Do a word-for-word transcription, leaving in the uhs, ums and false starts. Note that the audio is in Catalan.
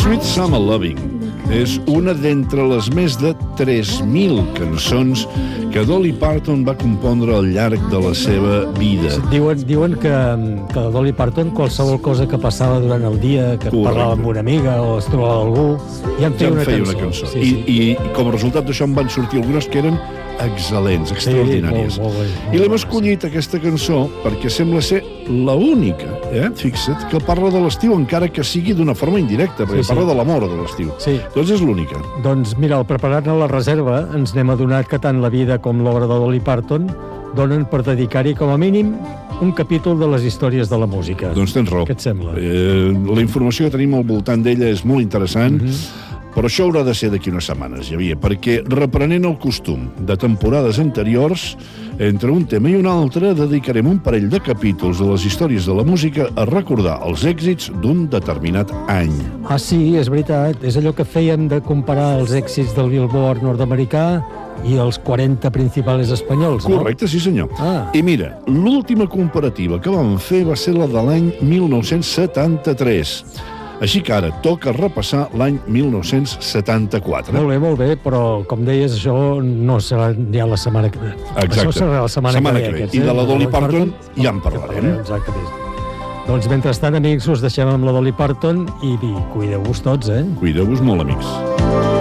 Sweet Summer Loving és una d'entre les més de tres mil cançons que Dolly Parton va compondre al llarg de la seva vida. Diuen, diuen que, que Dolly Parton, qualsevol cosa que passava durant el dia, que Correcte. parlava amb una amiga o es trobava algú, ja en feia, Ja en una, feia cançó. una cançó. Sí, I, sí. I, I com a resultat d'això en van sortir algunes que eren excel·lents, extraordinàries. Sí, molt, molt bé, molt I l'hem bé, escollit, aquesta cançó, perquè sembla ser l'única, eh? Fixa't, que parla de l'estiu, encara que sigui d'una forma indirecta, perquè Sí, sí. parla de l'amor de l'estiu. Sí. Doncs és l'única. Doncs mira, al preparar-ne la reserva ens n'hem adonat que tant la vida com l'obra de Dolly Parton donen per dedicar-hi com a mínim un capítol de les històries de la música. Doncs tens raó. Què et sembla? Eh, la informació que tenim al voltant d'ella és molt interessant, Mm -hmm. però això haurà de ser d'aquí unes setmanes, Javier, perquè reprenent el costum de temporades anteriors, entre un tema i un altre dedicarem un parell de capítols de les històries de la música a recordar els èxits d'un determinat any. Ah, sí, és veritat. És allò que fèiem de comparar els èxits del Billboard nord-americà i els quaranta principals espanyols, no? Correcte, sí senyor. Ah. I mira, l'última comparativa que vam fer va ser la de l'any mil nou-cents setanta-tres. Així que ara toca repassar l'any mil nou-cents setanta-quatre. Molt bé, molt bé, però com deies, això no serà ja la setmana que ve. Exacte. Això serà la setmana, setmana que ve. que ve. Aquests, I de la eh? Dolly Parton ja en parlarem. Exacte. Doncs mentrestant, amics, us deixem amb la Dolly Parton i cuideu-vos tots, eh? Cuideu-vos molt, amics.